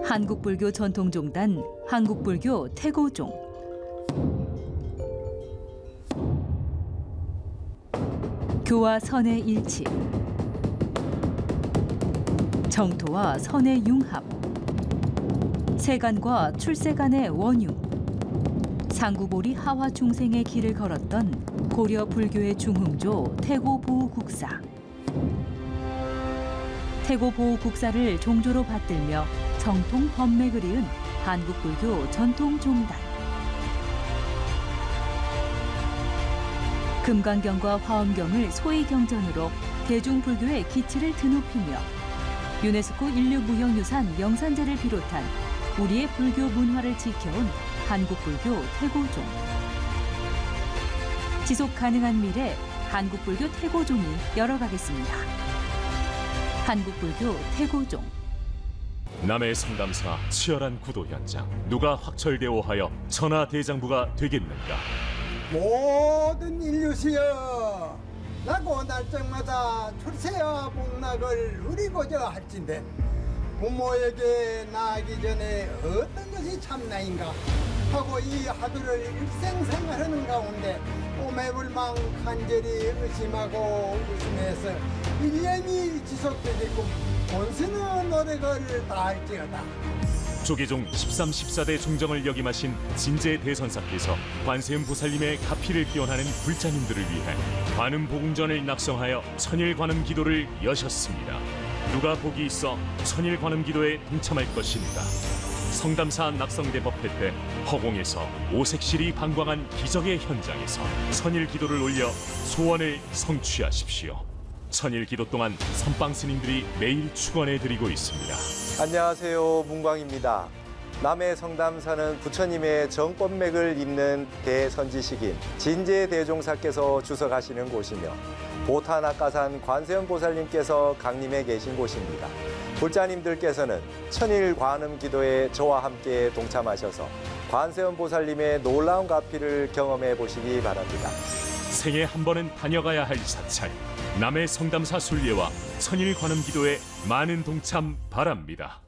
한국불교 전통종단 한국불교 태고종. 교와 선의 일치, 정토와 선의 융합, 세간과 출세간의 원융, 상구보리 하화 중생의 길을 걸었던 고려 불교의 중흥조 태고보호국사. 태고보호국사를 종조로 받들며 정통 법맥을 이은 한국불교 전통종단. 금강경과 화엄경을 소위경전으로 대중불교의 기치를 드높이며 유네스코 인류무형유산 영산제를 비롯한 우리의 불교 문화를 지켜온 한국불교 태고종. 지속가능한 미래 한국불교 태고종이 열어가겠습니다. 한국불교 태고종. 남해 성담사 치열한 구도 현장, 누가 확철대오하여 천하대장부가 되겠는가? 모든 인류시여, 나고 날짜마다 출세와 복락을 누리고자 할진대 부모에게 나아가기 전에 어떤 것이 참나인가 하고 이 하루를 일생생활하는 가운데 오매불망 간절히 의심하고 의심해서 1년이 지속되게끔 본스는 노력을 다할지어다. 조계종 13, 14대 종정을 역임하신 진제 대선사께서 관세음보살님의 가피를 기원하는 불자님들을 위해 관음복음전을 낙성하여 천일관음 기도를 여셨습니다. 누가 복이 있어 천일관음 기도에 동참할 것인가? 성담사 낙성대법회 때 허공에서 오색실이 방광한 기적의 현장에서 천일 기도를 올려 소원을 성취하십시오. 천일 기도 동안 선방 스님들이 매일 축원해 드리고 있습니다. 안녕하세요, 문광입니다. 남해 성담사는 부처님의 정법맥을 잇는 대선지식인 진제대종사께서 주석하시는 곳이며 보타낙가산 관세음보살님께서 강림해 계신 곳입니다. 불자님들께서는 천일 관음 기도에 저와 함께 동참하셔서 관세음보살님의 놀라운 가피를 경험해 보시기 바랍니다. 생애 한 번은 다녀가야 할 사찰, 남해 성담사 순례와 천일 관음 기도에 많은 동참 바랍니다.